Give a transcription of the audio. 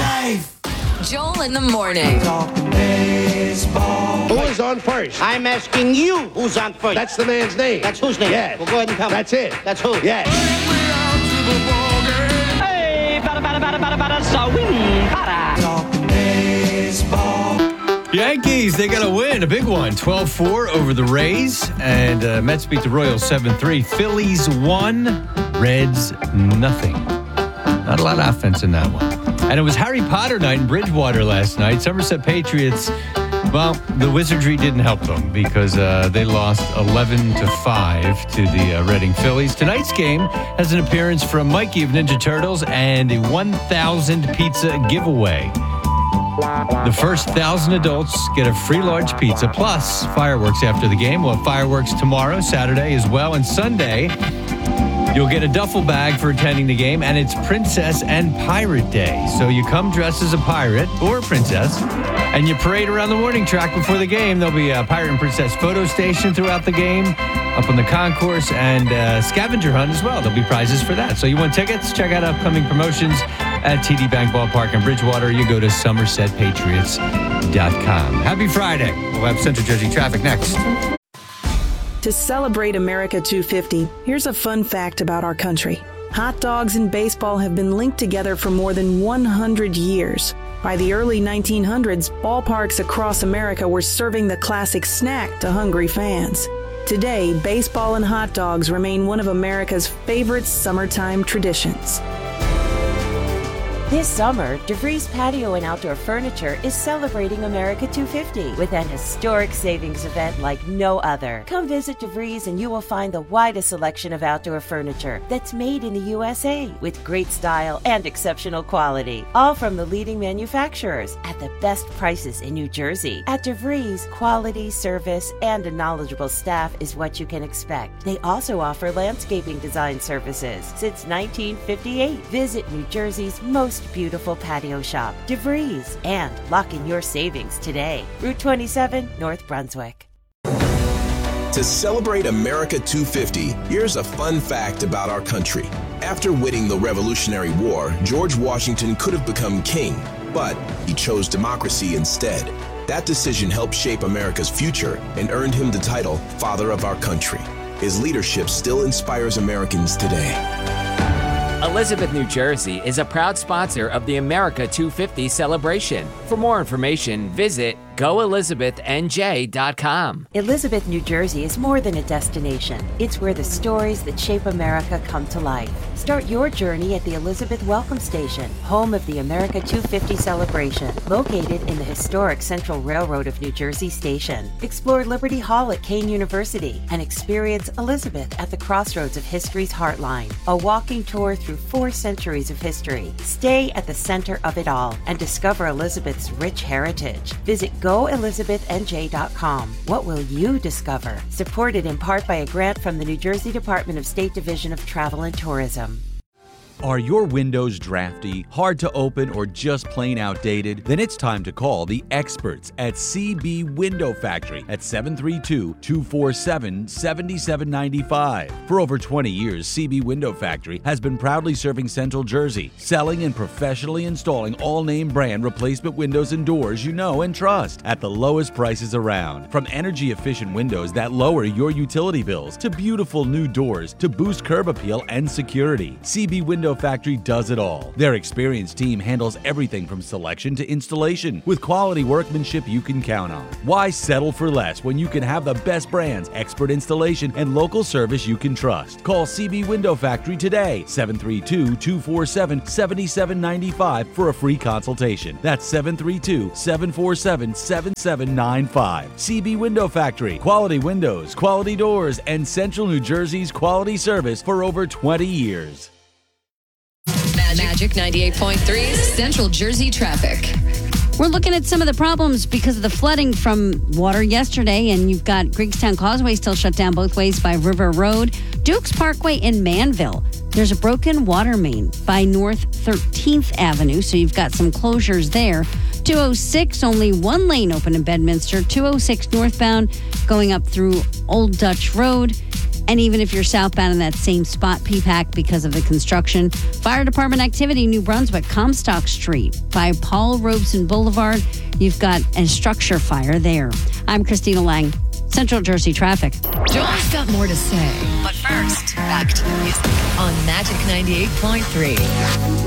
life. Joel in the morning. Talking baseball. Who is on first? I'm asking you who's on first. That's the man's name. That's whose name? Yes. Well, go ahead and tell me. That's it. That's who? Yes. Hey, bada, swing, bada. Talking baseball. Yankees, they got a win, a big one, 12-4 over the Rays. And Mets beat the Royals 7-3. Phillies 1, Reds nothing. Not a lot of offense in that one. And it was Harry Potter night in Bridgewater last night. Somerset Patriots, well, the wizardry didn't help them because they lost 11-5 to the Reading Phillies. Tonight's game has an appearance from Mikey of Ninja Turtles and a 1,000 pizza giveaway. The first 1,000 adults get a free large pizza plus fireworks after the game. We'll have fireworks tomorrow, Saturday as well, and Sunday. You'll get a duffel bag for attending the game, and it's Princess and Pirate Day. So you come dressed as a pirate or a princess, and you parade around the warning track before the game. There'll be a Pirate and Princess photo station throughout the game, up on the concourse, and scavenger hunt as well. There'll be prizes for that. So you want tickets? Check out upcoming promotions at TD Bank Ballpark in Bridgewater. You go to SomersetPatriots.com. Happy Friday. We'll have Central Jersey traffic next. To celebrate America 250, here's a fun fact about our country. Hot dogs and baseball have been linked together for more than 100 years. By the early 1900s, ballparks across America were serving the classic snack to hungry fans. Today, baseball and hot dogs remain one of America's favorite summertime traditions. This summer, DeVries Patio and Outdoor Furniture is celebrating America 250 with an historic savings event like no other. Come visit DeVries and you will find the widest selection of outdoor furniture that's made in the USA with great style and exceptional quality. All from the leading manufacturers at the best prices in New Jersey. At DeVries, quality, service, and a knowledgeable staff is what you can expect. They also offer landscaping design services since 1958. Visit New Jersey's most beautiful patio shop, DeVries, and lock in your savings today. Route 27, North Brunswick. To celebrate America 250, here's a fun fact about our country. After winning the Revolutionary War, George Washington could have become king, but he chose democracy instead. That decision helped shape America's future and earned him the title Father of our Country. His leadership still inspires Americans today. Elizabeth, New Jersey is a proud sponsor of the America 250 celebration. For more information, visit GoElizabethNJ.com. Elizabeth, New Jersey is more than a destination. It's where the stories that shape America come to life. Start your journey at the Elizabeth Welcome Station, home of the America 250 celebration, located in the historic Central Railroad of New Jersey station. Explore Liberty Hall at Kane University and experience Elizabeth at the crossroads of history's heartline. A walking tour through 4 centuries of history. Stay at the center of it all and discover Elizabeth's rich heritage. Visit GoElizabethNJ.com. What will you discover? Supported in part by a grant from the New Jersey Department of State Division of Travel and Tourism. Are your windows drafty, hard to open, or just plain outdated? Then it's time to call the experts at CB Window Factory at 732-247-7795. For over 20 years, CB Window Factory has been proudly serving Central Jersey, selling and professionally installing all-name brand replacement windows and doors you know and trust at the lowest prices around. From energy-efficient windows that lower your utility bills to beautiful new doors to boost curb appeal and security, CB Window Factory does it all. Their experienced team handles everything from selection to installation with quality workmanship you can count on. Why settle for less when you can have the best brands, expert installation, and local service you can trust? Call CB Window Factory today, 732-247-7795 for a free consultation. That's 732-747-7795. CB Window Factory. Quality windows, quality doors, and Central New Jersey's quality service for over 20 years. Magic 98.3 Central Jersey traffic. We're looking at some of the problems because of the flooding from water yesterday, and you've got Greekstown Causeway still shut down both ways by River Road. Dukes Parkway in Manville, there's a broken water main by North 13th Avenue, so you've got some closures there. 206, only one lane open in Bedminster. 206 northbound going up through Old Dutch Road. And even if you're southbound in that same spot, P-PAC, because of the construction. Fire department activity, New Brunswick, Comstock Street by Paul Robeson Boulevard. You've got a structure fire there. I'm Christina Lang, Central Jersey Traffic. Joel's got more to say. But first, back to the music on Magic 98.3.